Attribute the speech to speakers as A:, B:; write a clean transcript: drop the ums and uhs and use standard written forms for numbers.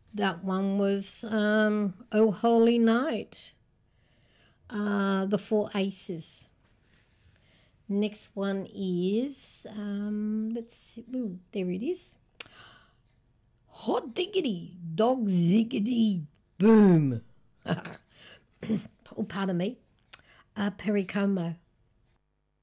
A: That one was Oh Holy Night, the Four Aces. Next one is, let's see, ooh, there it is. Hot diggity, dog ziggity, boom. Oh, pardon me. Perry Como.